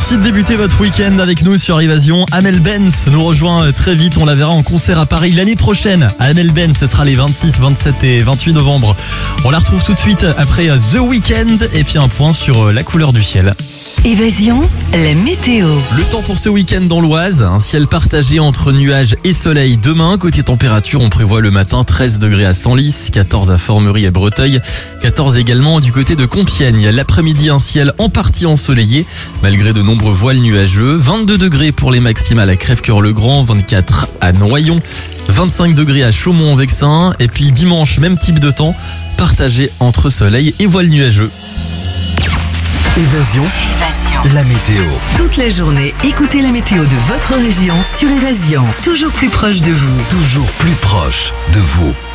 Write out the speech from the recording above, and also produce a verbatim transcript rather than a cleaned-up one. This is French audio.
Merci de débuter votre week-end avec nous sur Évasion. Amel Bent nous rejoint très vite. On la verra en concert à Paris l'année prochaine. Amel Bent, ce sera les vingt-six, vingt-sept et vingt-huit novembre. On la retrouve tout de suite après The Weeknd et puis un point sur la couleur du ciel. Évasion, la météo. Le temps pour ce week-end dans l'Oise, un ciel partagé entre nuages et soleil demain. Côté température, on prévoit le matin treize degrés à Senlis, quatorze à Formerie et Breteuil, quatorze également du côté de Compiègne. L'après-midi, un ciel en partie ensoleillé, malgré de nombreux voiles nuageux. vingt-deux degrés pour les maximales à Crèvecœur-le-Grand, vingt-quatre à Noyon, vingt-cinq degrés à Chaumont-en-Vexin. Et puis dimanche, même type de temps, partagé entre soleil et voiles nuageux. Évasion, Évasion. la météo. Toute la journée, écoutez la météo de votre région sur Évasion. Toujours plus proche de vous. Toujours plus proche de vous.